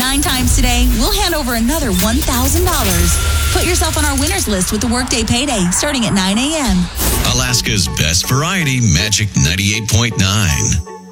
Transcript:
9 times today, we'll hand over another $1,000. Put yourself on our winners list with the Workday Payday starting at 9 a.m. Alaska's best variety, Magic 98.9.